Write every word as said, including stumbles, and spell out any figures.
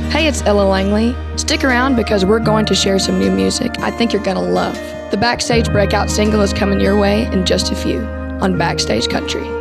Hey, it's Ella Langley. Stick around because we're going to share some new music I think you're going to love. The Backstage Breakout single is coming your way in just a few on Backstage Country.